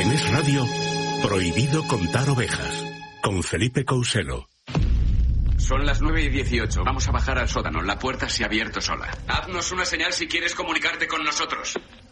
En Es Radio, Prohibido contar ovejas, con Felipe Couselo. Son las 9:18. Vamos a bajar al sótano. La puerta se ha abierto sola. Haznos una señal si quieres comunicarte con nosotros.